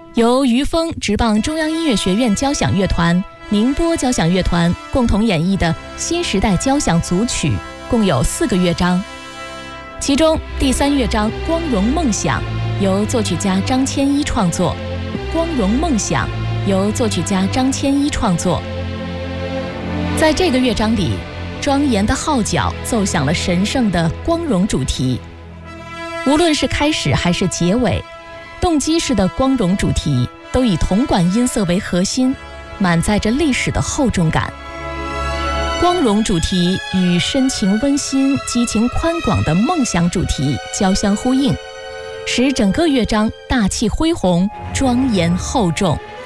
由于峰职棒中央音乐学院交响乐团、宁波交响乐团共同演绎的新时代交响组曲，共有4个乐章。其中第3乐章《光荣梦想》由作曲家张千一创作，《光荣梦想》由作曲家张千一创作。在这个乐章里，庄严的号角奏响了神圣的光荣主题。无论是开始还是结尾，动机式的光荣主题都以铜管音色为核心，满载着历史的厚重感。光荣主题与深情温馨、激情宽广的梦想主题交相呼应，使整个乐章大气恢宏、庄严厚重。